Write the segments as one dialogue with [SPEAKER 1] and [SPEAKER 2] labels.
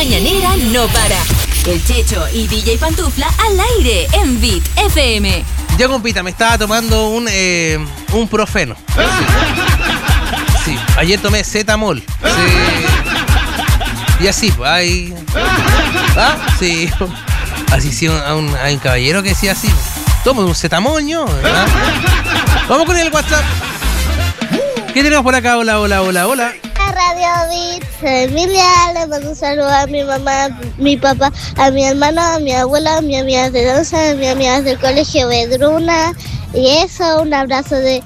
[SPEAKER 1] mañanera no para. El Checho y DJ Pantufla al aire en Beat FM.
[SPEAKER 2] Yo, compita, me estaba tomando un profeno. Sí, ayer tomé Zetamol. Sí. Y así, pues, hay... ¿Ah? Sí. Así sí, hay un caballero que decía así. Toma un Zetamoño, ¿verdad? Vamos con el WhatsApp. ¿Qué tenemos por acá? Hola.
[SPEAKER 3] Radio Beat, Emilia, le mando un saludo a mi mamá, mi papá, a mi hermano, a mi abuela, a mis amigas de danza, a mis amigas del colegio Vedruna. Y eso, un abrazo de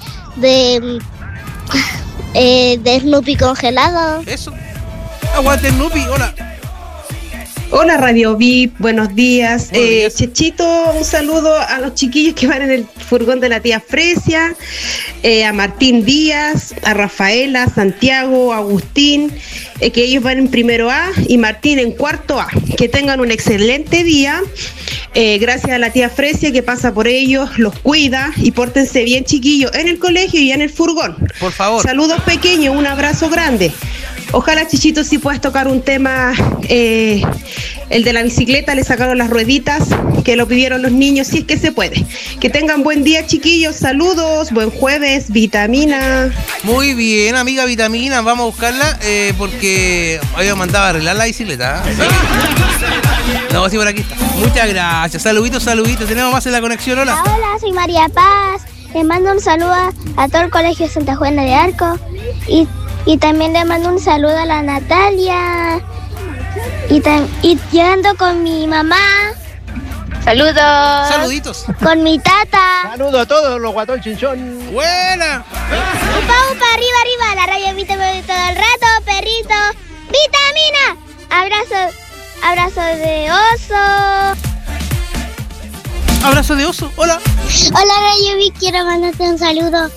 [SPEAKER 3] Snoopy congelado.
[SPEAKER 2] Eso. Aguante Snoopy, hola.
[SPEAKER 4] Hola Radio VIP, buenos días.
[SPEAKER 2] Buenos días.
[SPEAKER 4] Chechito, un saludo a los chiquillos que van en el furgón de la tía Fresia, a Martín Díaz, a Rafaela, a Santiago, a Agustín, que ellos van en primero A y Martín en cuarto A. Que tengan un excelente día. Gracias a la tía Fresia que pasa por ellos, los cuida y pórtense bien, chiquillos, en el colegio y en el furgón.
[SPEAKER 2] Por favor.
[SPEAKER 4] Saludos pequeños, un abrazo grande. Ojalá, Chichito, si puedes tocar un tema, el de la bicicleta, le sacaron las rueditas, que lo pidieron los niños, si es que se puede. Que tengan buen día, chiquillos, saludos, buen jueves, Vitamina.
[SPEAKER 2] Muy bien, amiga Vitamina, vamos a buscarla porque había mandado a arreglar la bicicleta. ¿Sí? No, sí, por aquí está. Muchas gracias, saluditos, tenemos más en la conexión, hola.
[SPEAKER 3] Hola, soy María Paz, les mando un saludo a todo el colegio de Santa Juana de Arco y también le mando un saludo a la Natalia y llegando con mi mamá. Saludos.
[SPEAKER 2] Saluditos.
[SPEAKER 3] Con mi tata.
[SPEAKER 5] Saludos a todos los guatón chinchón.
[SPEAKER 2] Buena.
[SPEAKER 3] Upa, arriba, la radio Vita todo el rato, perrito. Vitamina. Abrazo de oso.
[SPEAKER 2] Abrazo de oso, hola.
[SPEAKER 3] Hola Radio Vic, quiero mandarte un saludo.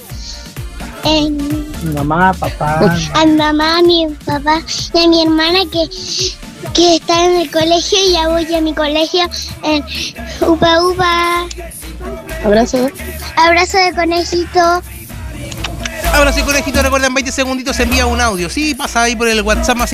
[SPEAKER 5] Mi mamá, papá.
[SPEAKER 3] A mi mamá, a mi papá y a mi hermana que está en el colegio y ya voy a mi colegio en Upa.
[SPEAKER 4] Abrazo.
[SPEAKER 3] Abrazo de conejito.
[SPEAKER 2] Ahora sí, conejito, recuerden, 20 segunditos envía un audio. Sí, pasa ahí por el WhatsApp más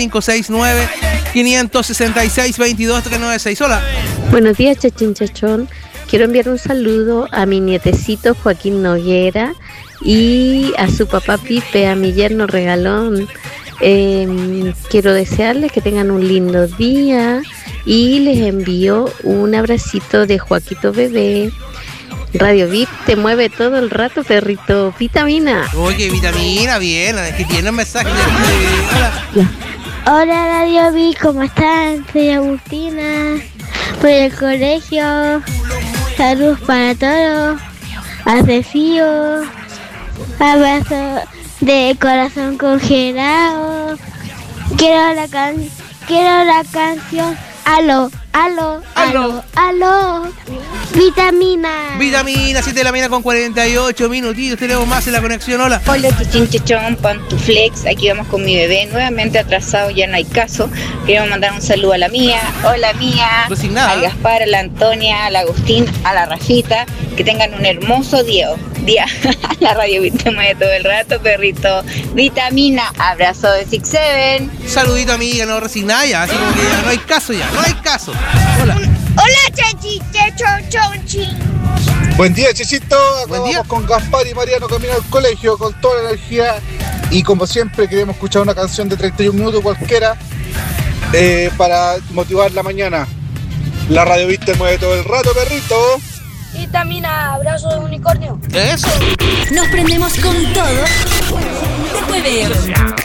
[SPEAKER 2] 569-566-22-396. Hola.
[SPEAKER 6] Buenos días, Chachín Chachón. Quiero enviar un saludo a mi nietecito Joaquín Noguera y a su papá Pipe, a mi yerno Regalón. Quiero desearles que tengan un lindo día y les envío un abracito de Joaquito Bebé. Radio VIP te mueve todo el rato, perrito. Vitamina.
[SPEAKER 2] Oye, Vitamina, bien. Es que tiene un mensaje. Hola.
[SPEAKER 3] Hola Radio Vic, ¿cómo están? Soy Agustina, por el colegio. Saludos para todos. Hace frío. Abrazo de corazón congelado. Quiero la canción. Aló. Vitamina.
[SPEAKER 2] Vitamina, 7 de la mañana con 48 minutitos. Tenemos más en la conexión. Hola.
[SPEAKER 7] Hola, Chichinchechón, Pantuflex. Aquí vamos con mi bebé, nuevamente atrasado, ya no hay caso. Queremos mandar un saludo a la Mía. Hola, Mía.
[SPEAKER 2] Resignada.
[SPEAKER 7] Al Gaspar, a la Antonia, al Agustín, a la Rafita. Que tengan un hermoso día. La radio te mueve todo el rato, perrito. Vitamina, abrazo de 67.
[SPEAKER 2] Saludito, amiga, no resignada ya. Así como que ya no hay caso ya. No hay caso. Hola.
[SPEAKER 3] Hola, Chechito.
[SPEAKER 8] Buen día, Chechito. Acá
[SPEAKER 2] Buen día.
[SPEAKER 8] vamos con Gaspar y Mariano camino al colegio con toda la energía. Y como siempre, queremos escuchar una canción de 31 minutos cualquiera para motivar la mañana. La radio Viste mueve todo el rato, perrito.
[SPEAKER 3] Vitamina, abrazo de unicornio.
[SPEAKER 2] Eso.
[SPEAKER 1] Nos prendemos con todo de jueves.